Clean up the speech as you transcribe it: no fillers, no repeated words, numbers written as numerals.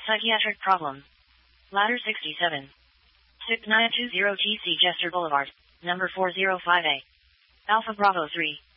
Psychiatric problem. Ladder 67. SIP 920 TC Jester Boulevard, number 405A. Alpha Bravo 3.